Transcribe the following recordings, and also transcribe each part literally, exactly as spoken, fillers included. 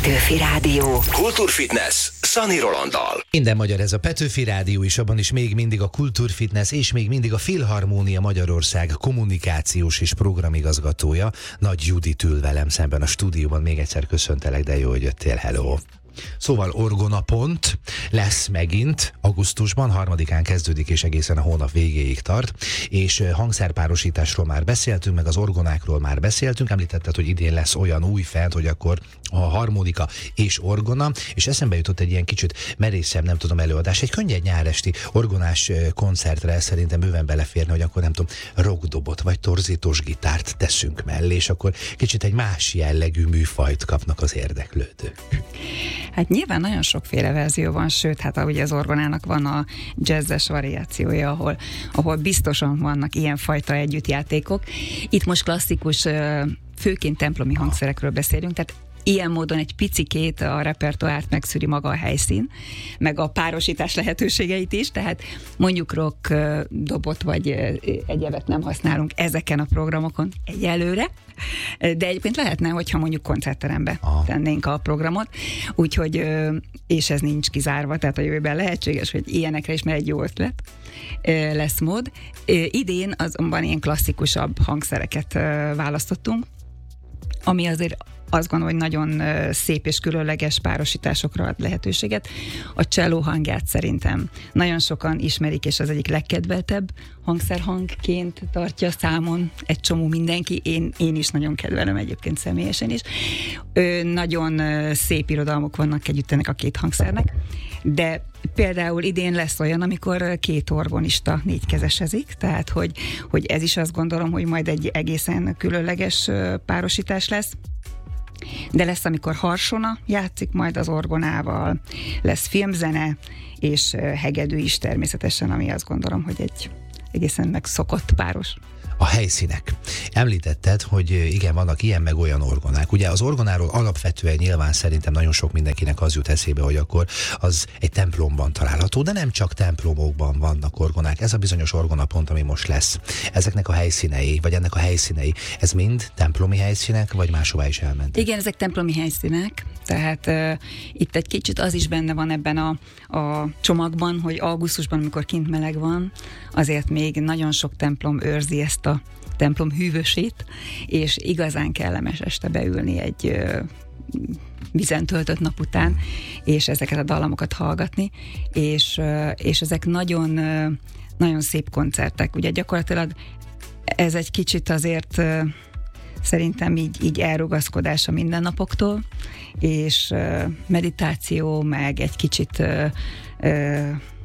Petőfi Rádió. Kultúrfitness Szani Rolanddal. Minden magyar ez a Petőfi Rádió, és abban is még mindig a Kultúrfitness, és még mindig a Filharmónia Magyarország kommunikációs és programigazgatója, Nagy Judit ül velem szemben a stúdióban. Még egyszer köszöntelek, de jó, hogy jöttél, hello! Szóval Orgonapont lesz megint augusztusban, harmadikán kezdődik és egészen a hónap végéig tart, és hangszerpárosításról már beszéltünk, meg az orgonákról már beszéltünk, említetted, hogy idén lesz olyan új fent, hogy akkor a harmonika és orgona, és eszembe jutott egy ilyen kicsit merészebb, nem tudom, előadás, egy könnyed nyáresti orgonás koncertre szerintem bőven beleférne, hogy akkor nem tudom, rockdobot vagy torzítós gitárt teszünk mellé, és akkor kicsit egy más jellegű műfajt kapnak az érdeklődők. Hát nyilván nagyon sokféle verzió van, sőt, hát ahogy az orgonának van a jazzes variációja, ahol, ahol biztosan vannak ilyenfajta együttjátékok. Itt most klasszikus, főként templomi hangszerekről beszélünk, tehát ilyen módon egy picikét a repertoárt megszűri maga a helyszín, meg a párosítás lehetőségeit is, tehát mondjuk rock dobot vagy egyebet nem használunk ezeken a programokon egyelőre, de egyébként lehetne, hogyha mondjuk koncertterembe Aha. tennénk a programot, úgyhogy, és ez nincs kizárva, tehát a jövőben lehetséges, hogy ilyenekre is, mert egy jó ötlet lesz mód. Idén azonban ilyen klasszikusabb hangszereket választottunk, ami azért azt gondolom, hogy nagyon szép és különleges párosításokra ad lehetőséget. A cselló hangját szerintem nagyon sokan ismerik, és az egyik legkedveltebb hangszerhangként tartja számon egy csomó mindenki. Én, én is nagyon kedvelem egyébként személyesen is. Ö, nagyon szép irodalmok vannak együtt ennek a két hangszernek, de például idén lesz olyan, amikor két orgonista négykezesezik, tehát hogy, hogy ez is azt gondolom, hogy majd egy egészen különleges párosítás lesz. De lesz, amikor harsona játszik majd az orgonával, lesz filmzene, és hegedű is természetesen, ami azt gondolom, hogy egy egészen megszokott páros. A helyszínek. Említetted, hogy igen, vannak ilyen meg olyan orgonák. Ugye az orgonáról alapvetően nyilván szerintem nagyon sok mindenkinek az jut eszébe, hogy akkor az egy templomban található, de nem csak templomokban vannak orgonák. Ez a bizonyos orgonapont, ami most lesz. Ezeknek a helyszínei, vagy ennek a helyszínei, ez mind templomi helyszínek, vagy máshová is elmentek? Igen, ezek templomi helyszínek, tehát uh, itt egy kicsit az is benne van ebben a, a csomagban, hogy augusztusban, amikor kint meleg van, azért még nagyon sok templom őrzi ezt a templom hűvösét, és igazán kellemes este beülni egy ö, vízen töltött nap után, és ezeket a dallamokat hallgatni, és, ö, és ezek nagyon, ö, nagyon szép koncertek. Ugye gyakorlatilag ez egy kicsit azért ö, szerintem így, így elrugaszkodás a mindennapoktól, és ö, meditáció, meg egy kicsit ö, ö,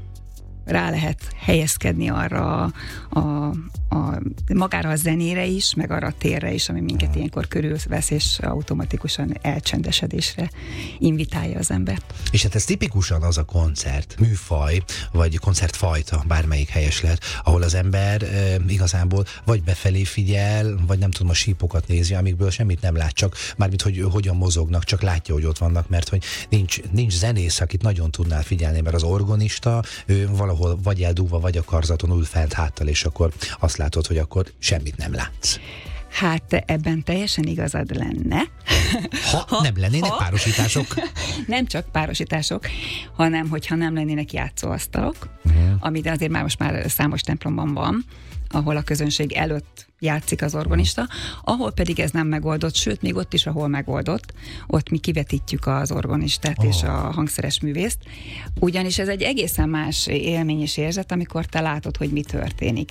rá lehet helyezkedni arra a, a, a, magára a zenére is, meg arra a térre is, ami minket ilyenkor körülvesz, és automatikusan elcsendesedésre invitálja az embert. És hát ez tipikusan az a koncert, műfaj, vagy koncertfajta, bármelyik helyes lehet, ahol az ember e, igazából vagy befelé figyel, vagy nem tudom, a sípokat nézi, amikből semmit nem lát, csak mármint, hogy hogyan mozognak, csak látja, hogy ott vannak, mert hogy nincs, nincs zenész, akit nagyon tudnál figyelni, mert az orgonista, ő valahol vagy eldugva, vagy a karzaton ül fent háttal, és akkor azt látod, hogy akkor semmit nem látsz. Hát ebben teljesen igazad lenne. Ha, ha nem lennének ha, párosítások? Nem csak párosítások, hanem hogyha nem lennének játszóasztalok, uh-huh. amit azért már most már számos templomban van, ahol a közönség előtt játszik az orgonista, ahol pedig ez nem megoldott, sőt, még ott is, ahol megoldott, ott mi kivetítjük az orgonistát oh. és a hangszeres művészt, ugyanis ez egy egészen más élmény és érzet, amikor te látod, hogy mi történik.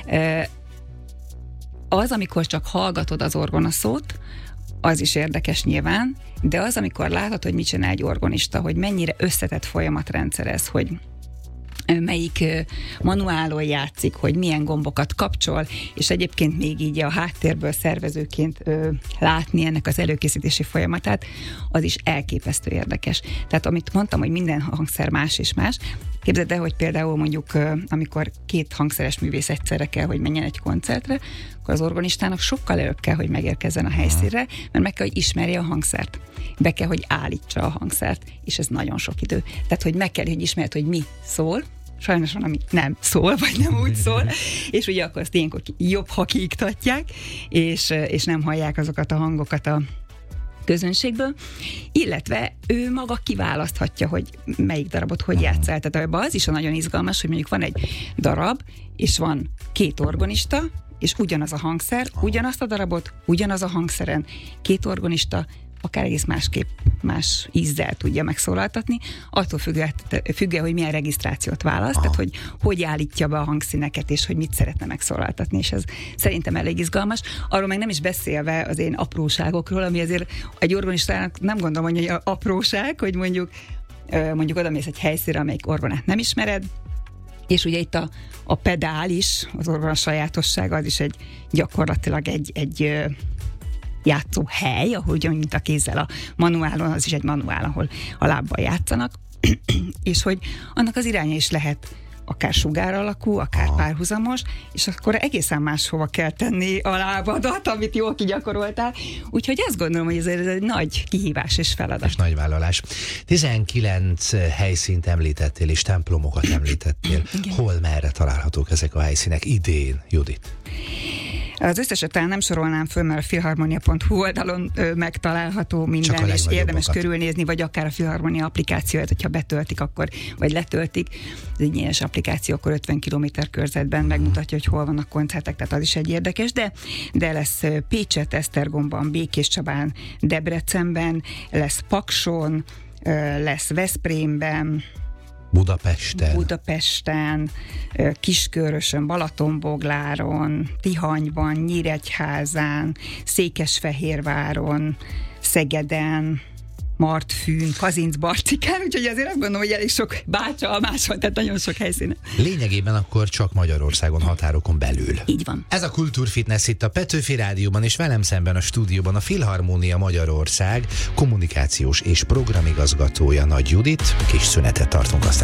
Az, amikor csak hallgatod az orgonaszót, az is érdekes nyilván, de az, amikor látod, hogy mit csinál egy orgonista, hogy mennyire összetett folyamatrendszer ez, hogy melyik manuálon játszik, hogy milyen gombokat kapcsol, és egyébként még így a háttérből szervezőként ö, látni ennek az előkészítési folyamatát, az is elképesztő érdekes. Tehát amit mondtam, hogy minden hangszer más és más, képzeld el, hogy például mondjuk, amikor két hangszeres művész egyszerre kell, hogy menjen egy koncertre, akkor az orgonistának sokkal előbb kell, hogy megérkezzen a helyszínre, mert meg kell, hogy ismerje a hangszert. Be kell, hogy állítsa a hangszert, és ez nagyon sok idő. Tehát, hogy meg kell, hogy ismerd, hogy mi szól, sajnos van, ami nem szól, vagy nem úgy szól, és ugye akkor azt ilyenkor jobb, ha kiiktatják, és, és nem hallják azokat a hangokat a közönségből, illetve ő maga kiválaszthatja, hogy melyik darabot hogy játsz el. Tehát ebben az is nagyon izgalmas, hogy mondjuk van egy darab, és van két organista, és ugyanaz a hangszer, ugyanazt a darabot, ugyanaz a hangszeren, két organista, akár egész másképp, más ízzel tudja megszólaltatni, attól függően, függően hogy milyen regisztrációt választ, Aha. tehát hogy hogy állítja be a hangszíneket, és hogy mit szeretne megszólaltatni, és ez szerintem elég izgalmas. Arról meg nem is beszélve az én apróságokról, ami azért egy organistának nem gondolom, hogy egy apróság, hogy mondjuk, mondjuk oda mész egy helyszínre, amelyik orgonát nem ismered, és ugye itt a, a pedál is, az orgona sajátossága, az is egy gyakorlatilag egy, egy játszó hely, ahol ugyanúgy, mint a kézzel a manuálon, az is egy manuál, ahol a lábbal játszanak, és hogy annak az iránya is lehet akár sugár alakú, akár párhuzamos, és akkor egészen máshova kell tenni a lábadat, amit jól kigyakoroltál. Úgyhogy azt gondolom, hogy ez egy nagy kihívás és feladat. És nagy vállalás. tizenkilenc helyszínt említettél, és templomokat említettél. Hol, merre találhatók ezek a helyszínek idén, Judit? Az összeset talán nem sorolnám föl, mert a filharmonia pont hu oldalon ö, megtalálható minden, és érdemes körülnézni, vagy akár a Filharmonia applikációját, hogyha betöltik, akkor, vagy letöltik. Ez egy nyíles applikáció, akkor ötven kilométer körzetben hmm. megmutatja, hogy hol vannak koncertek, tehát az is egy érdekes, de, de lesz Pécset, Esztergomban, Békéscsabán, Debrecenben, lesz Pakson, lesz Veszprémben, Budapesten. Budapesten, Kiskörösön, Balatonbogláron, Tihanyban, Nyíregyházán, Székesfehérváron, Szegeden, Martfűn, Kazincbarcikán, úgyhogy azért azt gondolom, hogy elég sok bácsa, máshol, tehát nagyon sok helyszínen. Lényegében akkor csak Magyarországon, határokon belül. Így van. Ez a Kultúrfitness itt a Petőfi Rádióban, és velem szemben a stúdióban a Filharmonia Magyarország kommunikációs és programigazgatója Nagy Judit. Kis szünetet tartunk, aztán